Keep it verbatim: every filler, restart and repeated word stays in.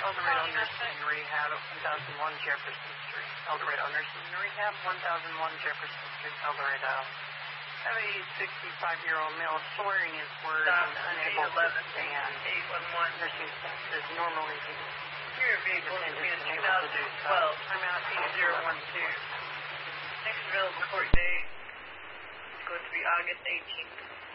El Dorado Nursing and Rehab at one thousand one Jefferson Street. El Dorado Nursing and Rehab, one thousand one Jefferson Street, El Dorado. Have a sixty-five-year-old male swearing his words and unable to stand. eight one one. Nursing staff says normally he Your vehicle is being two thousand twelve. I'm out eight zero one two. Next available court date is going to be August eighteenth.